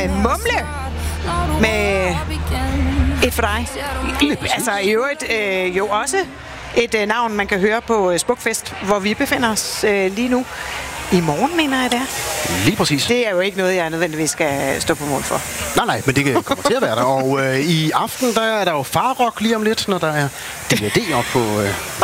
Mumle med Et for dig. Altså i øvrigt jo også et navn, man kan høre på Smukfest, hvor vi befinder os lige nu. I morgen, mener jeg det er. Lige præcis. Det er jo ikke noget, jeg nødvendigvis skal stå på mål for. Nej, men det kommer til at være der. Og i aften, der er der jo farrock lige om lidt, når der er DVD op